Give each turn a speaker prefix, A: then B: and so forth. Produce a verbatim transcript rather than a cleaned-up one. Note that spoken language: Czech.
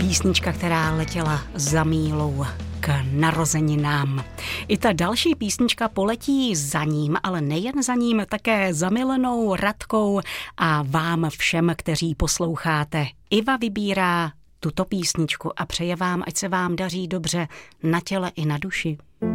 A: Písnička, která letěla za mílou k narozeninám. I ta další písnička poletí za ním, ale nejen za ním, také za milenou Radkou a vám všem, kteří posloucháte. Iva vybírá tuto písničku a přeje vám, ať se vám daří dobře na těle i na duši.